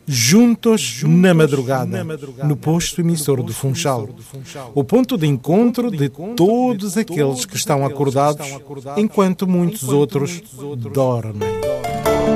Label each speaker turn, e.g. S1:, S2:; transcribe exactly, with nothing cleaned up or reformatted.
S1: juntos na madrugada, no posto emissor do Funchal, o ponto de encontro de todos aqueles que estão acordados enquanto muitos outros dormem.